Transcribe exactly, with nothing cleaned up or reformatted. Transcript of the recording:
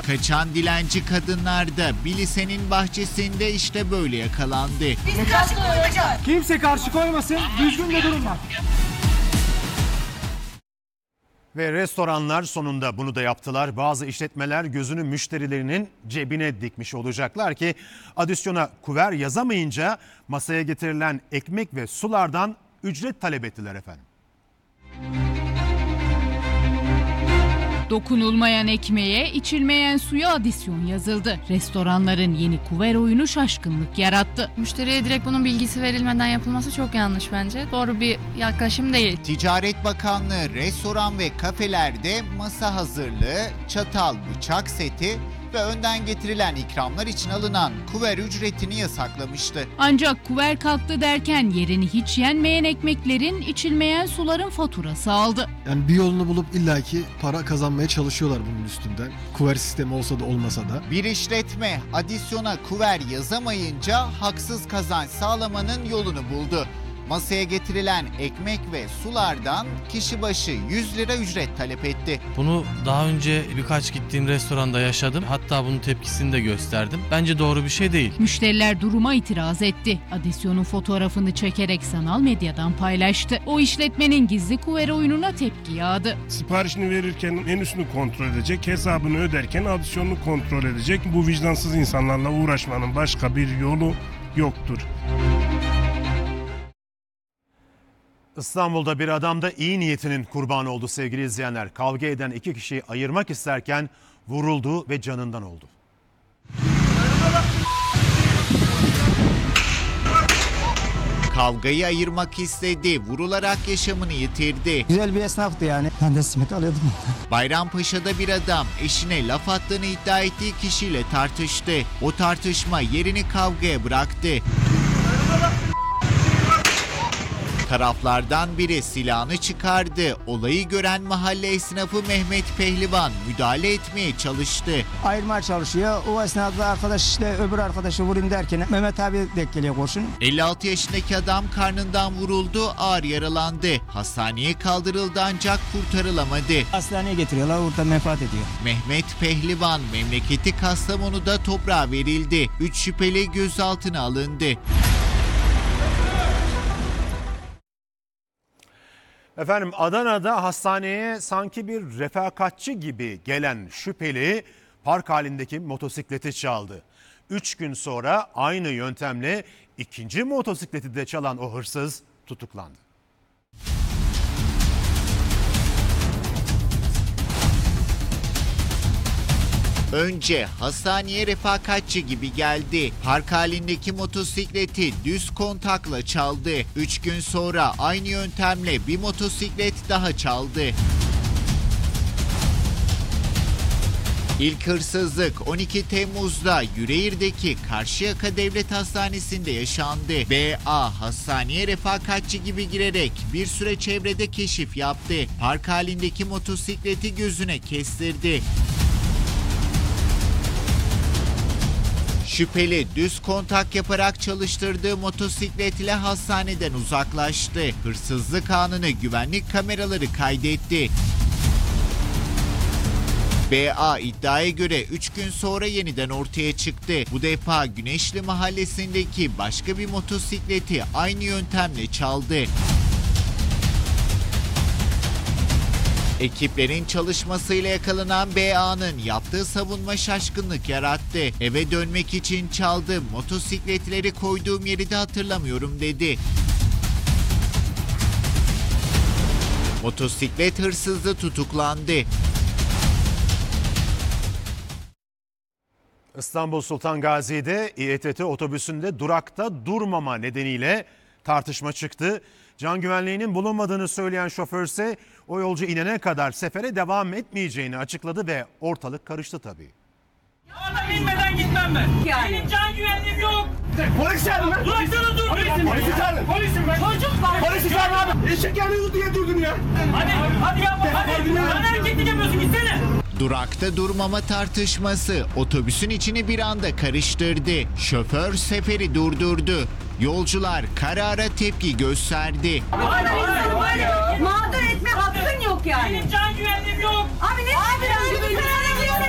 Kaçan dilenci kadınlar da bir lisenin bahçesinde işte böyle yakalandı. Biz karşı koymayacağız. Kimse karşı koymasın, düzgün de durun bak. Ve restoranlar sonunda bunu da yaptılar. Bazı işletmeler gözünü müşterilerinin cebine dikmiş olacaklar ki adisyona kuver yazamayınca masaya getirilen ekmek ve sulardan ücret talep ettiler efendim. Dokunulmayan ekmeğe, içilmeyen suya adisyon yazıldı. Restoranların yeni kuver oyunu şaşkınlık yarattı. Müşteriye direkt bunun bilgisi verilmeden yapılması çok yanlış bence. Doğru bir yaklaşım değil. Ticaret Bakanlığı restoran ve kafelerde masa hazırlığı, çatal, bıçak seti ve önden getirilen ikramlar için alınan kuver ücretini yasaklamıştı. Ancak kuver kalktı derken yerini hiç yenmeyen ekmeklerin, içilmeyen suların faturası aldı. Yani bir yolunu bulup illaki para kazanmaya çalışıyorlar bunun üstünden. Kuver sistemi olsa da olmasa da. Bir işletme adisyona kuver yazamayınca haksız kazanç sağlamanın yolunu buldu. Masaya getirilen ekmek ve sulardan kişi başı yüz lira ücret talep etti. Bunu daha önce birkaç gittiğim restoranda yaşadım. Hatta bunun tepkisini de gösterdim. Bence doğru bir şey değil. Müşteriler duruma itiraz etti. Adisyonun fotoğrafını çekerek sanal medyadan paylaştı. O işletmenin gizli kuver oyununa tepki yağdı. Siparişini verirken menüsünü kontrol edecek, hesabını öderken adisyonunu kontrol edecek. Bu vicdansız insanlarla uğraşmanın başka bir yolu yoktur. İstanbul'da bir adam da iyi niyetinin kurbanı oldu sevgili izleyenler. Kavga eden iki kişiyi ayırmak isterken vuruldu ve canından oldu. Kavgayı ayırmak istedi, vurularak yaşamını yitirdi. Güzel bir esnaftı yani. Ben de simit alıyordum. Bayrampaşa'da bir adam eşine laf attığını iddia ettiği kişiyle tartıştı. O tartışma yerini kavgaya bıraktı. Taraflardan biri silahını çıkardı. Olayı gören mahalle esnafı Mehmet Pehlivan müdahale etmeye çalıştı. Ayırmaya çalışıyor. O esnada arkadaş işte öbür arkadaşı vurayım derken Mehmet abi denk geliyor kurşun. elli altı yaşındaki adam karnından vuruldu, ağır yaralandı. Hastaneye kaldırıldı ancak kurtarılamadı. Hastaneye getiriyorlar, orada vefat ediyor. Mehmet Pehlivan memleketi Kastamonu'da toprağa verildi. Üç şüpheli gözaltına alındı. Efendim Adana'da hastaneye sanki bir refakatçi gibi gelen şüpheli park halindeki motosikleti çaldı. Üç gün sonra aynı yöntemle ikinci motosikleti de çalan o hırsız tutuklandı. Önce hastaneye refakatçi gibi geldi. Park halindeki motosikleti düz kontakla çaldı. Üç gün sonra aynı yöntemle bir motosiklet daha çaldı. İlk hırsızlık on iki Temmuz'da Yüreğir'deki Karşıyaka Devlet Hastanesi'nde yaşandı. B A hastaneye refakatçi gibi girerek bir süre çevrede keşif yaptı. Park halindeki motosikleti gözüne kestirdi. Şüpheli düz kontak yaparak çalıştırdığı motosikletle hastaneden uzaklaştı. Hırsızlık anını güvenlik kameraları kaydetti. B A iddiaya göre üç gün sonra yeniden ortaya çıktı. Bu defa Güneşli Mahallesi'ndeki başka bir motosikleti aynı yöntemle çaldı. Ekiplerin çalışmasıyla yakalanan B A'nın yaptığı savunma şaşkınlık yarattı. Eve dönmek için çaldığım motosikletleri koyduğum yeri de hatırlamıyorum dedi. Motosiklet hırsızı tutuklandı. İstanbul Sultan Gazi'de İ E T T otobüsünde durakta durmama nedeniyle tartışma çıktı. Can güvenliğinin bulunmadığını söyleyen şoför ise o yolcu inene kadar sefere devam etmeyeceğini açıkladı ve ortalık karıştı tabii. Orada inmeden gitmem ben. Yani. Benim can güvenliğim yok. Polis çağırın lan. Duraksanız dur. Polisi çağırın. Polisim ben. Çocuk var. Polisi çağırın abi. Eşek yanıyor diye durdun ya. Hadi hadi yapma hadi. Bana hareketlik yapıyorsun gitsene. Durakta durmama tartışması otobüsün içini bir anda karıştırdı. Şoför seferi durdurdu. Yolcular karara tepki gösterdi. Hadi hadi hadi. Mağdur etme hakkın yok yani. Benim can güvenliğim yok. Abi ne? Abi